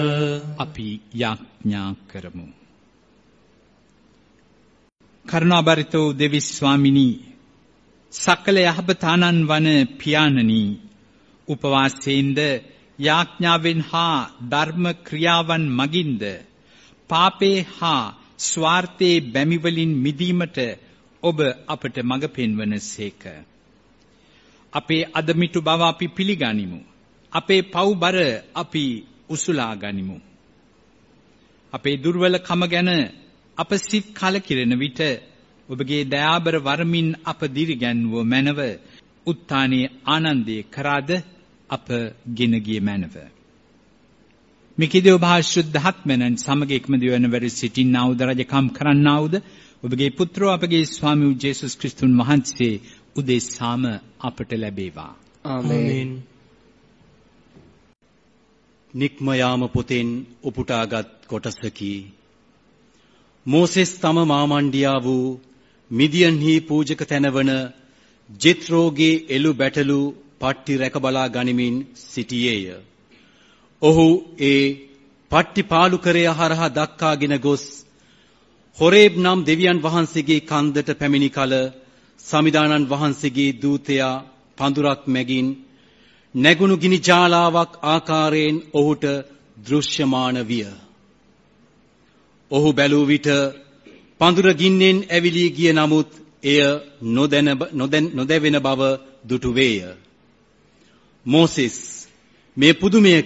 අපි යාඥා කරමු. කරුණාබරිතෝ දෙවි ස්වාමිනී, සකල යහපතානන් වන පියාණනී, උපවාසයෙන්ද යාඥාවෙන් හා ධර්ම ක්‍රියාවන් මගින්ද පාපේ හා ස්වාර්ථයේ බැමිවලින් මිදීමට ඔබ අපට මඟ පෙන්වන සේක. අපේ අදමිටු බව අපි පිළිගනිමු. අපේ පව්බර අපි උසුලා ගනිමු. අපේ දුර්වලකම ගැන අප සිත් කලකිරෙන විට ඔබගේ දයාබර වරමින් අප දිරිගැන්වුව මැනව උත්ථානයේ ආනන්දේ කරාද අප ගෙන ගිය මැනව. මිකිදේ ඔබ ශුද්ධාත්මයන් සමග එක්මද වන වර සිටින්නා වූ රජකම් කරන්නා වූද ඔබගේ පුත්‍රෝ අපගේ ස්වාමී වූ ජේසුස් ක්‍රිස්තුන් වහන්සේ උදෙසාම අපට ලැබේවා. ආමේන්. නික්ම යාම පොතෙන් උපුටාගත් කොටසකි. මෝසෙස් තම මාමණ්ඩියා වූ මිදියන්හි පූජක තැනවන ජෙත්‍රෝගේ එළු බැටළු පට්ටි රැකබලා ගනිමින් සිටියේය. ඔහු ඒ පට්ටි පාලුකරය හරහා දක්කාගෙන ගොස් හොරේබ් නම් දෙවියන් වහන්සේගේ කන්දට පැමිණි කල සමිදානන් වහන්සේගේ දූතයා පඳුරක් මැගින් නැගුණු ගිනි ජාලාවක් ආකාරයෙන් ඔහුට දෘශ්‍යමාන විය. ඔහු බැලූ විට පඳුර ගින්නෙන් ඇවිලී ගිය නමුත් එය නොදැවෙන බව දුටු වේය. මෝසෙස් මේ පුදුමය